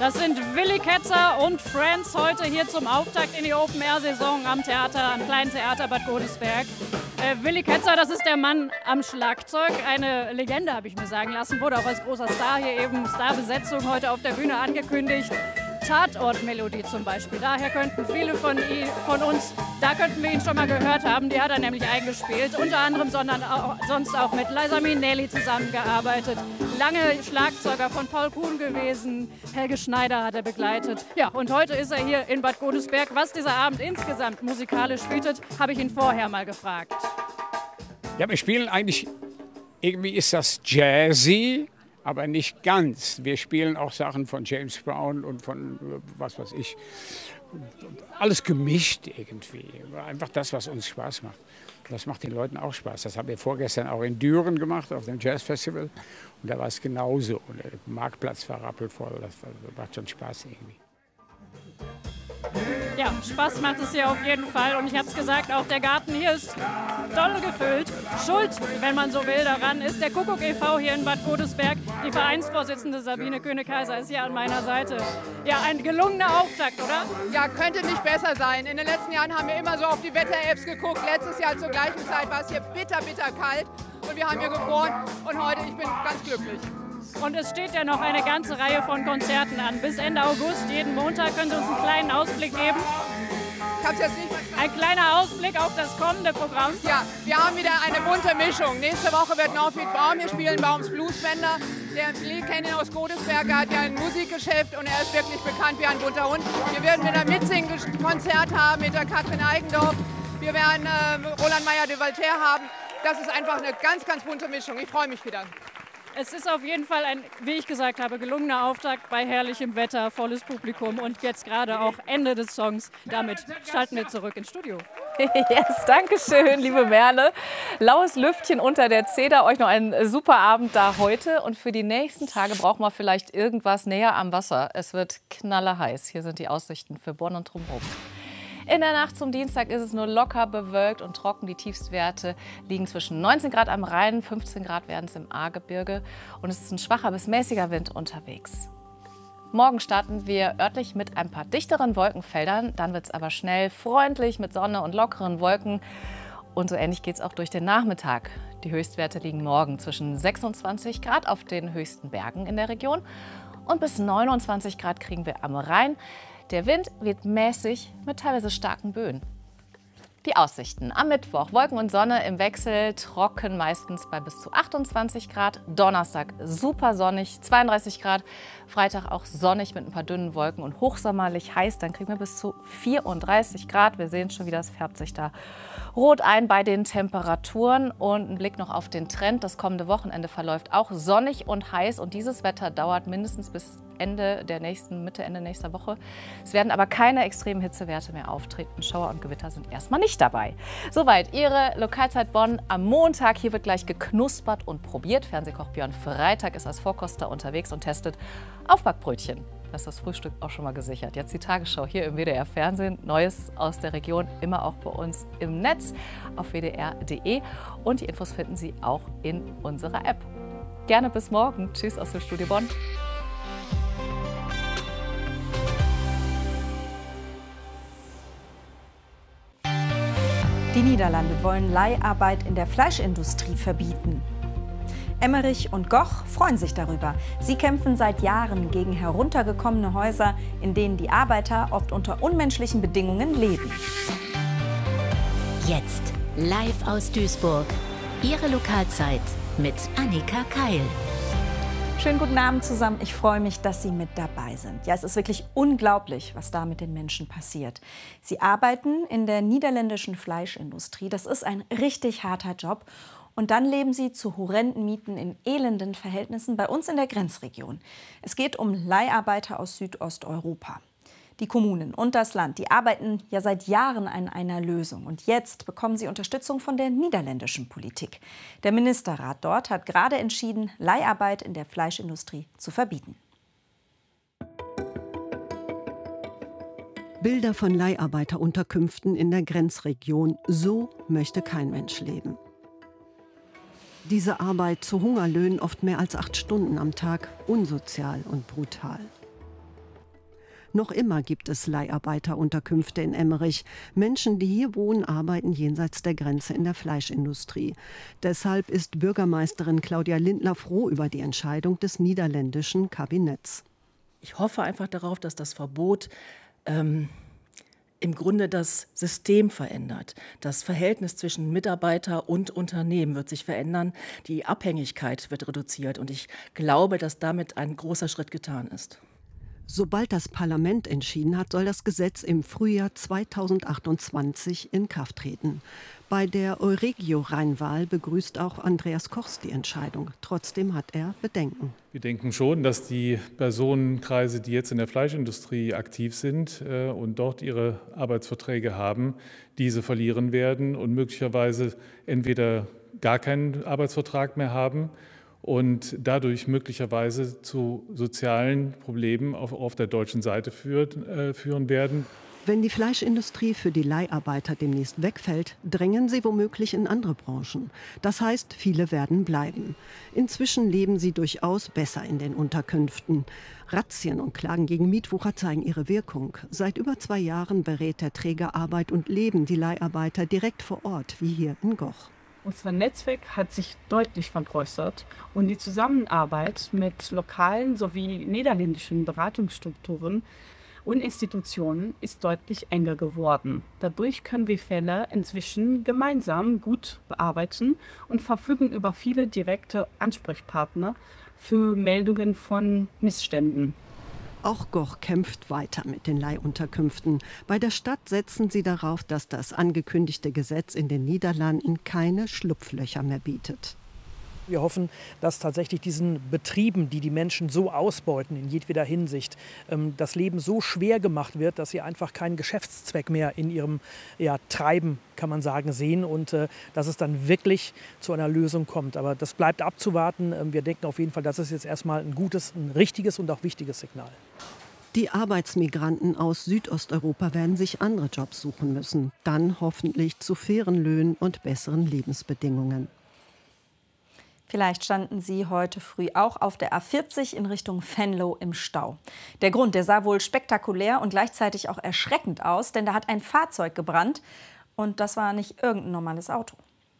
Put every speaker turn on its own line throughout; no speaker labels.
Das sind Willy Ketzer und Friends heute hier zum Auftakt in die Open-Air-Saison am kleinen Theater Bad Godesberg. Willy Ketzer, das ist der Mann am Schlagzeug, eine Legende, habe ich mir sagen lassen, wurde auch als großer Star hier eben, Starbesetzung heute auf der Bühne angekündigt. Tatortmelodie zum Beispiel, daher könnten viele von uns, da könnten wir ihn schon mal gehört haben, die hat er nämlich eingespielt, unter anderem, sonst auch mit Liza Minnelli zusammengearbeitet, lange Schlagzeuger von Paul Kuhn gewesen, Helge Schneider hat er begleitet. Ja, und heute ist er hier in Bad Godesberg. Was dieser Abend insgesamt musikalisch bietet, habe ich ihn vorher mal gefragt.
Ja, wir spielen eigentlich, irgendwie ist das jazzy, aber nicht ganz. Wir spielen auch Sachen von James Brown und von, was weiß ich, alles gemischt irgendwie. Einfach das, was uns Spaß macht. Das macht den Leuten auch Spaß. Das haben wir vorgestern auch in Düren gemacht, auf dem Jazzfestival. Und da war es genauso. Und der Marktplatz war rappelvoll. Das macht schon Spaß irgendwie.
Ja, Spaß macht es hier auf jeden Fall. Und ich habe es gesagt, auch der Garten hier ist doll gefüllt. Schuld, wenn man so will, daran ist der Kuckuck e.V. hier in Bad Godesberg. Die Vereinsvorsitzende Sabine König-Kaiser ist hier an meiner Seite. Ja, ein gelungener Auftakt, oder?
Ja, könnte nicht besser sein. In den letzten Jahren haben wir immer so auf die Wetter-Apps geguckt. Letztes Jahr zur gleichen Zeit war es hier bitter kalt. Und wir haben hier gefroren. Und heute, ich bin ganz glücklich.
Und es steht ja noch eine ganze Reihe von Konzerten an. Bis Ende August, jeden Montag, könnt ihr uns einen kleinen Ausblick geben.
Ich hab's jetzt nicht verstanden.
Ein kleiner Ausblick auf das kommende Programm.
Ja, wir haben wieder eine bunte Mischung. Nächste Woche wird Norfried Braun hier spielen, Baums Bluesbänder. Der Lee kennt ihn aus Godesberg, er hat ja ein Musikgeschäft und er ist wirklich bekannt wie ein bunter Hund. Wir werden wieder ein Mitsingen-Konzert haben mit der Katrin Eigendorf. Wir werden Roland Meyer de Valter haben. Das ist einfach eine ganz, ganz bunte Mischung. Ich freue mich wieder.
Es ist auf jeden Fall ein, wie ich gesagt habe, gelungener Auftakt bei herrlichem Wetter, volles Publikum und jetzt gerade auch Ende des Songs. Damit schalten wir zurück ins Studio.
Yes, danke schön, liebe Merle. Laues Lüftchen unter der Zeder. Euch noch einen super Abend da heute. Und für die nächsten Tage brauchen wir vielleicht irgendwas näher am Wasser. Es wird knallerheiß. Hier sind die Aussichten für Bonn und drumherum. In der Nacht zum Dienstag ist es nur locker bewölkt und trocken. Die Tiefstwerte liegen zwischen 19 Grad am Rhein, 15 Grad werden es im Ahrgebirge. Und es ist ein schwacher bis mäßiger Wind unterwegs. Morgen starten wir örtlich mit ein paar dichteren Wolkenfeldern. Dann wird es aber schnell freundlich mit Sonne und lockeren Wolken. Und so ähnlich geht es auch durch den Nachmittag. Die Höchstwerte liegen morgen zwischen 26 Grad auf den höchsten Bergen in der Region. Und bis 29 Grad kriegen wir am Rhein. Der Wind weht mäßig mit teilweise starken Böen. Die Aussichten am Mittwoch: Wolken und Sonne im Wechsel, trocken meistens bei bis zu 28 Grad. Donnerstag super sonnig, 32 Grad. Freitag auch sonnig mit ein paar dünnen Wolken und hochsommerlich heiß. Dann kriegen wir bis zu 34 Grad. Wir sehen schon, wie das färbt sich da rot ein bei den Temperaturen. Und ein Blick noch auf den Trend. Das kommende Wochenende verläuft auch sonnig und heiß. Und dieses Wetter dauert mindestens bis Mitte, Ende nächster Woche. Es werden aber keine extremen Hitzewerte mehr auftreten. Schauer und Gewitter sind erstmal nicht dabei. Soweit Ihre Lokalzeit Bonn am Montag. Hier wird gleich geknuspert und probiert. Fernsehkoch Björn Freitag ist als Vorkoster unterwegs und testet Aufbackbrötchen. Da ist das Frühstück auch schon mal gesichert. Jetzt die Tagesschau hier im WDR Fernsehen. Neues aus der Region immer auch bei uns im Netz auf wdr.de. Und die Infos finden Sie auch in unserer App. Gerne bis morgen. Tschüss aus dem Studio Bonn.
Die Niederlande wollen Leiharbeit in der Fleischindustrie verbieten. Emmerich und Goch freuen sich darüber. Sie kämpfen seit Jahren gegen heruntergekommene Häuser, in denen die Arbeiter oft unter unmenschlichen Bedingungen leben.
Jetzt live aus Duisburg. Ihre Lokalzeit mit Annika Keil.
Schönen guten Abend zusammen. Ich freue mich, dass Sie mit dabei sind. Ja, es ist wirklich unglaublich, was da mit den Menschen passiert. Sie arbeiten in der niederländischen Fleischindustrie. Das ist ein richtig harter Job. Und dann leben sie zu horrenden Mieten in elenden Verhältnissen bei uns in der Grenzregion. Es geht um Leiharbeiter aus Südosteuropa. Die Kommunen und das Land, die arbeiten ja seit Jahren an einer Lösung. Und jetzt bekommen sie Unterstützung von der niederländischen Politik. Der Ministerrat dort hat gerade entschieden, Leiharbeit in der Fleischindustrie zu verbieten.
Bilder von Leiharbeiterunterkünften in der Grenzregion. So möchte kein Mensch leben. Diese Arbeit zu Hungerlöhnen, oft mehr als 8 Stunden am Tag, unsozial und brutal. Noch immer gibt es Leiharbeiterunterkünfte in Emmerich. Menschen, die hier wohnen, arbeiten jenseits der Grenze in der Fleischindustrie. Deshalb ist Bürgermeisterin Claudia Lindner froh über die Entscheidung des niederländischen Kabinetts.
Ich hoffe einfach darauf, dass das Verbot im Grunde das System verändert. Das Verhältnis zwischen Mitarbeiter und Unternehmen wird sich verändern. Die Abhängigkeit wird reduziert. Und ich glaube, dass damit ein großer Schritt getan ist.
Sobald das Parlament entschieden hat, soll das Gesetz im Frühjahr 2028 in Kraft treten. Bei der Euregio-Rheinwahl begrüßt auch Andreas Kochs die Entscheidung. Trotzdem hat er Bedenken.
Wir denken schon, dass die Personenkreise, die jetzt in der Fleischindustrie aktiv sind und dort ihre Arbeitsverträge haben, diese verlieren werden und möglicherweise entweder gar keinen Arbeitsvertrag mehr haben und dadurch möglicherweise zu sozialen Problemen auf der deutschen Seite führen werden.
Wenn die Fleischindustrie für die Leiharbeiter demnächst wegfällt, drängen sie womöglich in andere Branchen. Das heißt, viele werden bleiben. Inzwischen leben sie durchaus besser in den Unterkünften. Razzien und Klagen gegen Mietwucher zeigen ihre Wirkung. Seit über 2 Jahren berät der Träger Arbeit und Leben die Leiharbeiter direkt vor Ort, wie hier in Goch.
Unser Netzwerk hat sich deutlich vergrößert und die Zusammenarbeit mit lokalen sowie niederländischen Beratungsstrukturen und Institutionen ist deutlich enger geworden. Dadurch können wir Fälle inzwischen gemeinsam gut bearbeiten und verfügen über viele direkte Ansprechpartner für Meldungen von Missständen.
Auch Goch kämpft weiter mit den Leihunterkünften. Bei der Stadt setzen sie darauf, dass das angekündigte Gesetz in den Niederlanden keine Schlupflöcher mehr bietet.
Wir hoffen, dass tatsächlich diesen Betrieben, die die Menschen so ausbeuten in jedweder Hinsicht, das Leben so schwer gemacht wird, dass sie einfach keinen Geschäftszweck mehr in ihrem Treiben, kann man sagen, sehen und dass es dann wirklich zu einer Lösung kommt. Aber das bleibt abzuwarten. Wir denken auf jeden Fall, das ist jetzt erstmal ein gutes, ein richtiges und auch wichtiges Signal.
Die Arbeitsmigranten aus Südosteuropa werden sich andere Jobs suchen müssen. Dann hoffentlich zu fairen Löhnen und besseren Lebensbedingungen.
Vielleicht standen Sie heute früh auch auf der A40 in Richtung Venlo im Stau. Der Grund, der sah wohl spektakulär und gleichzeitig auch erschreckend aus, denn da hat ein Fahrzeug gebrannt und das war nicht irgendein normales Auto.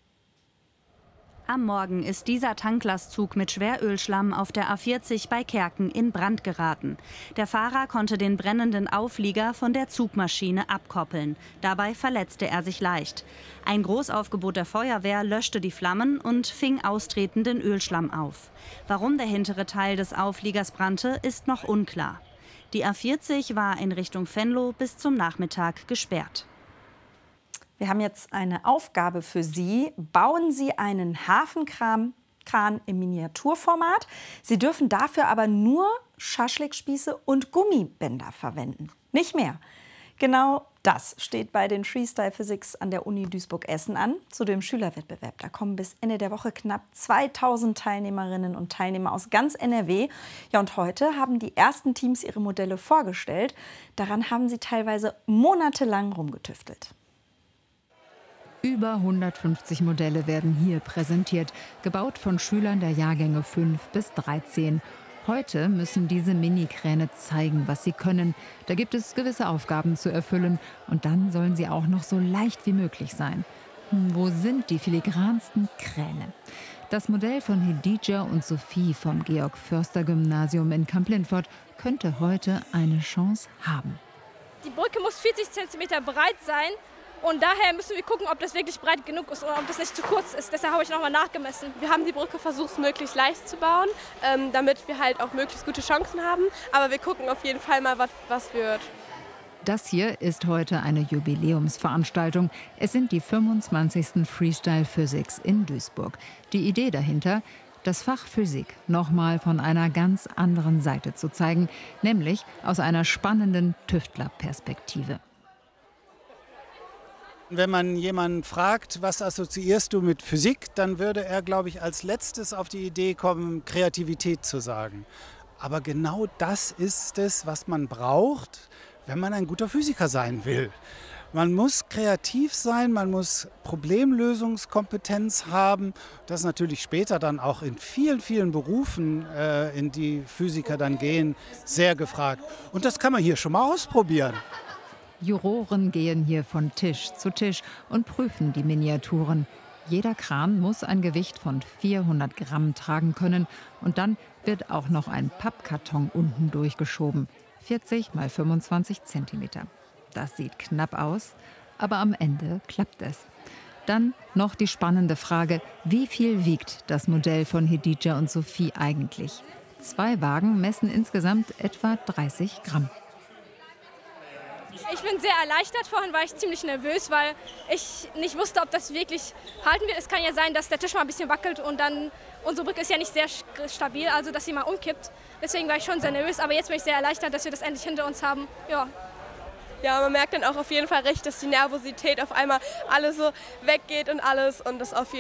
Am Morgen ist dieser Tanklastzug mit Schwerölschlamm auf der A40 bei Kerken in Brand geraten. Der Fahrer konnte den brennenden Auflieger von der Zugmaschine abkoppeln. Dabei verletzte er sich leicht. Ein Großaufgebot der Feuerwehr löschte die Flammen und fing austretenden Ölschlamm auf. Warum der hintere Teil des Aufliegers brannte, ist noch unklar. Die A40 war in Richtung Venlo bis zum Nachmittag gesperrt.
Wir haben jetzt eine Aufgabe für Sie. Bauen Sie einen Hafenkran im Miniaturformat. Sie dürfen dafür aber nur Schaschlikspieße und Gummibänder verwenden. Nicht mehr. Genau das steht bei den Freestyle Physics an der Uni Duisburg-Essen an, zu dem Schülerwettbewerb. Da kommen bis Ende der Woche knapp 2000 Teilnehmerinnen und Teilnehmer aus ganz NRW. Ja, und heute haben die ersten Teams ihre Modelle vorgestellt. Daran haben sie teilweise monatelang rumgetüftelt.
Über 150 Modelle werden hier präsentiert, gebaut von Schülern der Jahrgänge 5 bis 13. Heute müssen diese Minikräne zeigen, was sie können. Da gibt es gewisse Aufgaben zu erfüllen und dann sollen sie auch noch so leicht wie möglich sein. Wo sind die filigransten Kräne? Das Modell von Hedija und Sophie vom Georg-Förster-Gymnasium in Kamp-Lintfort könnte heute eine Chance haben.
Die Brücke muss 40 cm breit sein. Und daher müssen wir gucken, ob das wirklich breit genug ist oder ob das nicht zu kurz ist. Deshalb habe ich nochmal nachgemessen.
Wir haben die Brücke versucht, möglichst leicht zu bauen, damit wir halt auch möglichst gute Chancen haben. Aber wir gucken auf jeden Fall mal, was wird.
Das hier ist heute eine Jubiläumsveranstaltung. Es sind die 25. Freestyle Physics in Duisburg. Die Idee dahinter: das Fach Physik nochmal von einer ganz anderen Seite zu zeigen, nämlich aus einer spannenden Tüftlerperspektive.
Wenn man jemanden fragt, was assoziierst du mit Physik, dann würde er, glaube ich, als letztes auf die Idee kommen, Kreativität zu sagen. Aber genau das ist es, was man braucht, wenn man ein guter Physiker sein will. Man muss kreativ sein, man muss Problemlösungskompetenz haben. Das ist natürlich später dann auch in vielen, vielen Berufen, in die Physiker dann gehen, sehr gefragt. Und das kann man hier schon mal ausprobieren.
Juroren gehen hier von Tisch zu Tisch und prüfen die Miniaturen. Jeder Kran muss ein Gewicht von 400 Gramm tragen können und dann wird auch noch ein Pappkarton unten durchgeschoben. 40 mal 25 Zentimeter. Das sieht knapp aus, aber am Ende klappt es. Dann noch die spannende Frage, wie viel wiegt das Modell von Hedija und Sophie eigentlich? 2 Wagen messen insgesamt etwa 30 Gramm.
Ich bin sehr erleichtert. Vorhin war ich ziemlich nervös, weil ich nicht wusste, ob das wirklich halten wird. Es kann ja sein, dass der Tisch mal ein bisschen wackelt und dann unsere Brücke ist ja nicht sehr stabil, also dass sie mal umkippt. Deswegen war ich schon sehr nervös, aber jetzt bin ich sehr erleichtert, dass wir das endlich hinter uns haben.
Ja, man merkt dann auch auf jeden Fall recht, dass die Nervosität auf einmal alles so weggeht und alles und das auf jeden